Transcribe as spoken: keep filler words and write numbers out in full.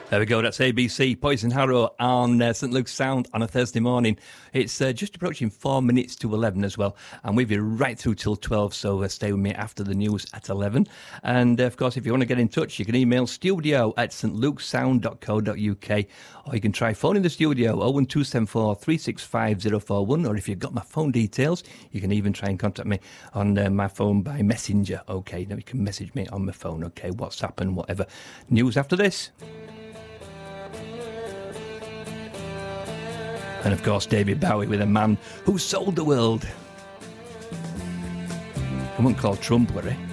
There we go, that's A B C, Poison Harrow on uh, St Luke's Sound on a Thursday morning. It's uh, just approaching four minutes to eleven as well, and we'll be right through till twelve, so uh, stay with me after the news at eleven. And, uh, of course, if you want to get in touch, you can email studio at st luke's sound dot co dot uk, or you can try phoning the studio oh one two seven four, three six five oh four one, or if you've got my phone details, you can even try and contact me on uh, my phone by Messenger, okay? Now you can message me on my phone, okay? WhatsApp and whatever. News after this. And of course, David Bowie with A Man Who Sold the World. I wouldn't call Trump, would he?